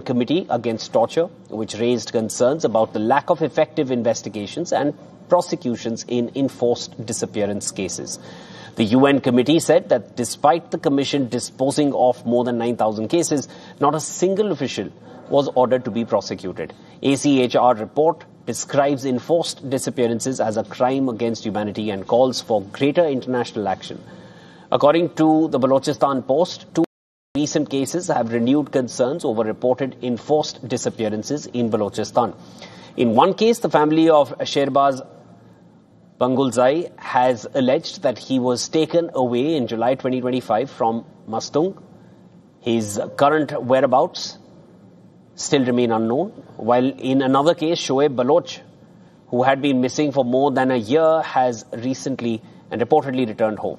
Committee Against Torture, which raised concerns about the lack of effective investigations and prosecutions in enforced disappearance cases. The UN committee said that despite the commission disposing of more than 9,000 cases, not a single official was ordered to be prosecuted. ACHR report describes enforced disappearances as a crime against humanity and calls for greater international action. According to the Balochistan Post, 2 recent cases have renewed concerns over reported enforced disappearances in Balochistan. In one case, the family of Sherbaz Bangulzai has alleged that he was taken away in July 2025 from Mastung. His current whereabouts still remain unknown, while in another case, Shoaib Baloch, who had been missing for more than a year, has recently and reportedly returned home.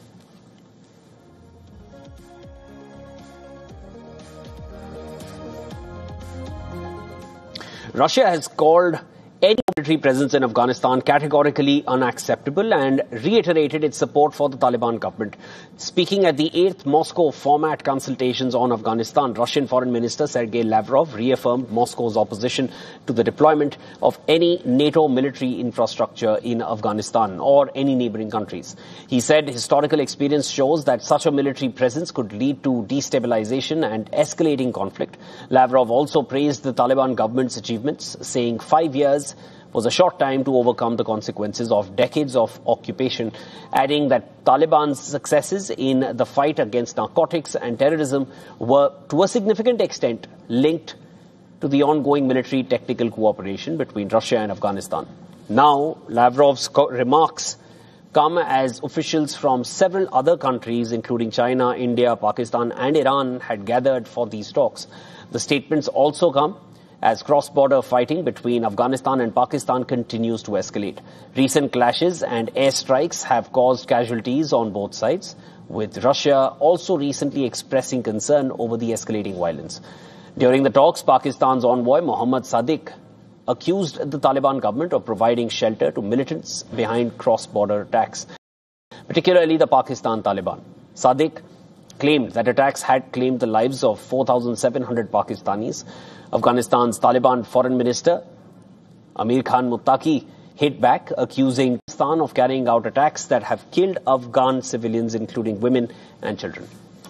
Russia has called any military presence in Afghanistan categorically unacceptable and reiterated its support for the Taliban government. Speaking at the 8th Moscow format consultations on Afghanistan, Russian Foreign Minister Sergei Lavrov reaffirmed Moscow's opposition to the deployment of any NATO military infrastructure in Afghanistan or any neighboring countries. He said historical experience shows that such a military presence could lead to destabilization and escalating conflict. Lavrov also praised the Taliban government's achievements, saying 5 years was a short time to overcome the consequences of decades of occupation, adding that Taliban's successes in the fight against narcotics and terrorism were to a significant extent linked to the ongoing military technical cooperation between Russia and Afghanistan. Now, Lavrov's remarks come as officials from several other countries, including China, India, Pakistan and Iran, had gathered for these talks. The statements also come as cross-border fighting between Afghanistan and Pakistan continues to escalate. Recent clashes and airstrikes have caused casualties on both sides, with Russia also recently expressing concern over the escalating violence. During the talks, Pakistan's envoy Mohammad Sadiq accused the Taliban government of providing shelter to militants behind cross-border attacks, particularly the Pakistan Taliban. Sadiq claimed that attacks had claimed the lives of 4,700 Pakistanis. Afghanistan's Taliban Foreign Minister Amir Khan Muttaqi hit back, accusing Pakistan of carrying out attacks that have killed Afghan civilians, including women and children.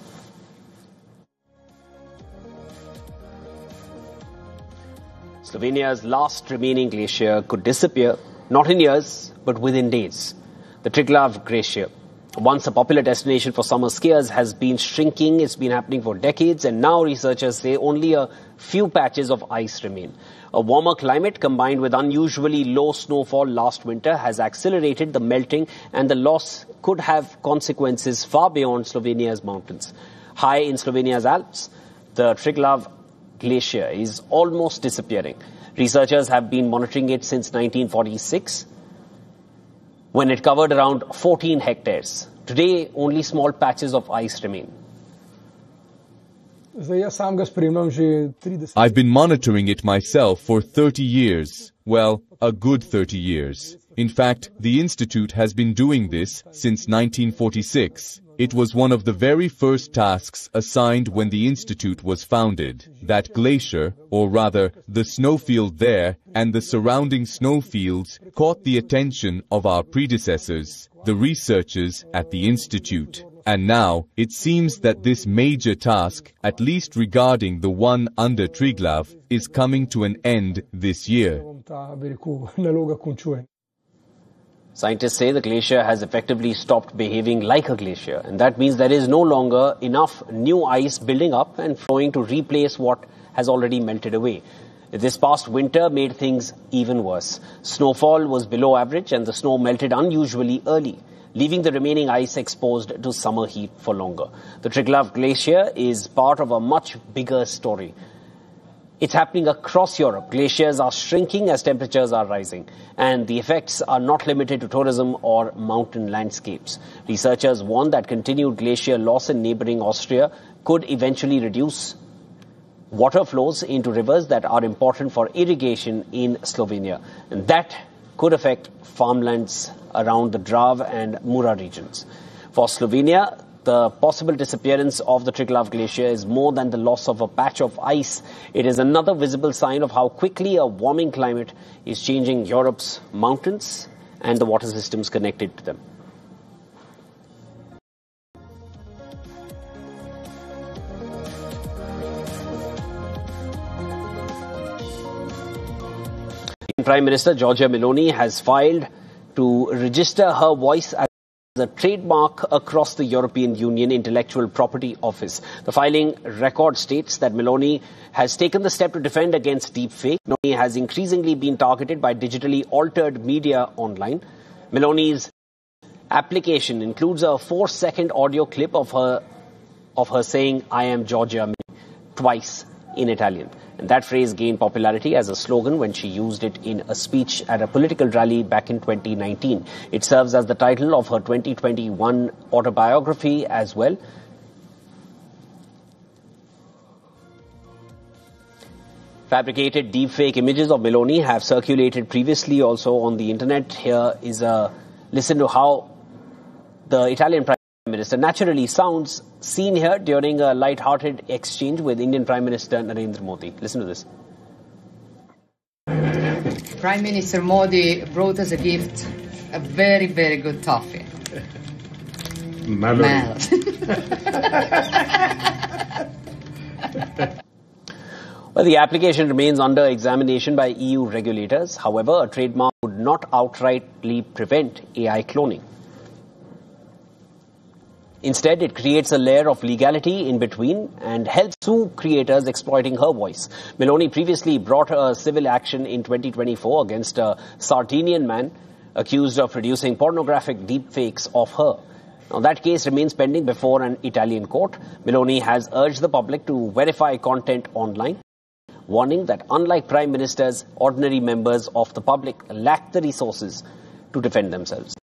Slovenia's last remaining glacier could disappear, not in years, but within days. The Triglav Glacier, once a popular destination for summer skiers, has been shrinking. It's been happening for decades, and now researchers say only a few patches of ice remain. A warmer climate combined with unusually low snowfall last winter has accelerated the melting, and the loss could have consequences far beyond Slovenia's mountains. High in Slovenia's Alps, the Triglav Glacier is almost disappearing. Researchers have been monitoring it since 1946, when it covered around 14 hectares. Today, only small patches of ice remain. I've been monitoring it myself for 30 years. Well, a good 30 years. In fact, the Institute has been doing this since 1946. It was one of the very first tasks assigned when the Institute was founded. That glacier, or rather, the snowfield there and the surrounding snowfields, caught the attention of our predecessors, the researchers at the Institute. And now, it seems that this major task, at least regarding the one under Triglav, is coming to an end this year. Scientists say the glacier has effectively stopped behaving like a glacier, and that means there is no longer enough new ice building up and flowing to replace what has already melted away. This past winter made things even worse. Snowfall was below average and the snow melted unusually early, leaving the remaining ice exposed to summer heat for longer. The Triglav Glacier is part of a much bigger story. It's happening across Europe. Glaciers are shrinking as temperatures are rising, and the effects are not limited to tourism or mountain landscapes. Researchers warn that continued glacier loss in neighboring Austria could eventually reduce water flows into rivers that are important for irrigation in Slovenia, and that could affect farmlands around the Drav and Mura regions. For Slovenia, the possible disappearance of the Triglav Glacier is more than the loss of a patch of ice. It is another visible sign of how quickly a warming climate is changing Europe's mountains and the water systems connected to them. Prime Minister Giorgia Meloni has filed to register her voice as a trademark across the European Union Intellectual Property Office. The filing record states that Meloni has taken the step to defend against deepfake. Meloni has increasingly been targeted by digitally altered media online. Meloni's application includes a 4-second audio clip of her saying, "I am Giorgia Meloni," twice in Italian. And that phrase gained popularity as a slogan when she used it in a speech at a political rally back in 2019. It serves as the title of her 2021 autobiography as well. Fabricated deepfake images of Meloni have circulated previously also on the internet. Here is a listen to how the Italian Prime Minister naturally sounds, seen here during a light-hearted exchange with Indian Prime Minister Narendra Modi. Listen to this. Prime Minister Modi brought us a gift, a very, very good toffee. Melon. Well, the application remains under examination by EU regulators. However, a trademark would not outrightly prevent AI cloning. Instead, it creates a layer of legality in between and helps sue creators exploiting her voice. Meloni previously brought a civil action in 2024 against a Sardinian man accused of producing pornographic deepfakes of her. Now, that case remains pending before an Italian court. Meloni has urged the public to verify content online, warning that unlike prime ministers, ordinary members of the public lack the resources to defend themselves.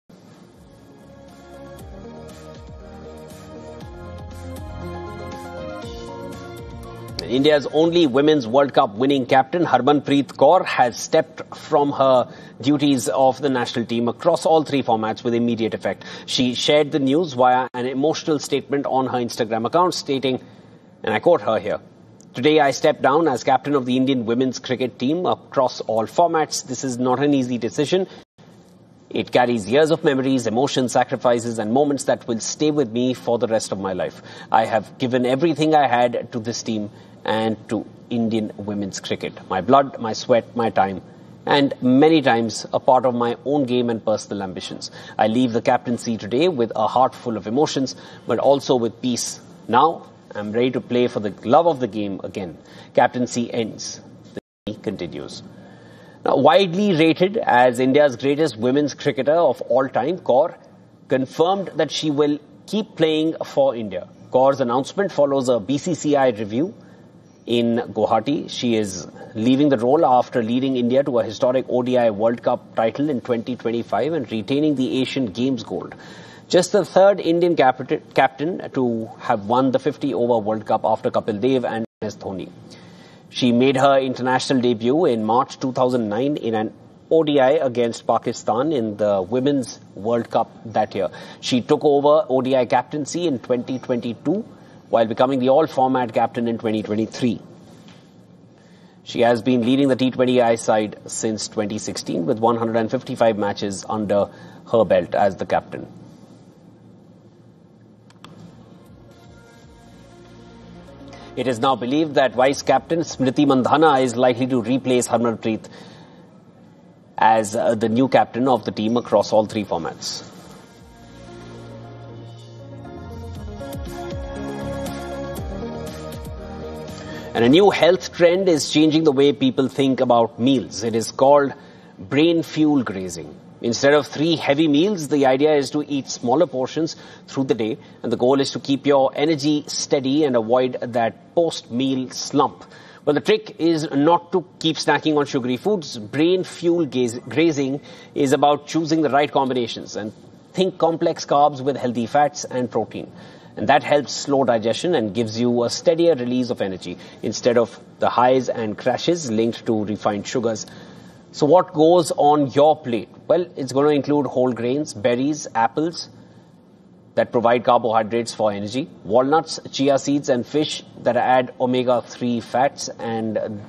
India's only Women's World Cup winning captain, Harmanpreet Kaur, has stepped from her duties of the national team across all 3 formats with immediate effect. She shared the news via an emotional statement on her Instagram account stating, and I quote her here, "Today I step down as captain of the Indian women's cricket team across all formats. This is not an easy decision. It carries years of memories, emotions, sacrifices and moments that will stay with me for the rest of my life. I have given everything I had to this team and to Indian women's cricket. My blood, my sweat, my time, and many times a part of my own game and personal ambitions. I leave the captaincy today with a heart full of emotions, but also with peace. Now, I'm ready to play for the love of the game again. Captaincy ends. The journey continues." Now, widely rated as India's greatest women's cricketer of all time, Kaur confirmed that she will keep playing for India. Kaur's announcement follows a BCCI review in Guwahati. She is leaving the role after leading India to a historic ODI World Cup title in 2025 and retaining the Asian Games gold. Just the 3rd Indian captain to have won the 50-over World Cup after Kapil Dev and MS Dhoni. She made her international debut in March 2009 in an ODI against Pakistan in the Women's World Cup that year. She took over ODI captaincy in 2022 while becoming the all-format captain in 2023. She has been leading the T20I side since 2016 with 155 matches under her belt as the captain. It is now believed that Vice Captain Smriti Mandhana is likely to replace Harmanpreet as the new captain of the team across all 3 formats. And a new health trend is changing the way people think about meals. It is called brain fuel grazing. Instead of 3 heavy meals, the idea is to eat smaller portions through the day, and the goal is to keep your energy steady and avoid that post-meal slump. But the trick is not to keep snacking on sugary foods. Brain fuel grazing is about choosing the right combinations and think complex carbs with healthy fats and protein. And that helps slow digestion and gives you a steadier release of energy instead of the highs and crashes linked to refined sugars. So what goes on your plate? Well, it's going to include whole grains, berries, apples, that provide carbohydrates for energy, walnuts, chia seeds and fish that add omega-3 fats, and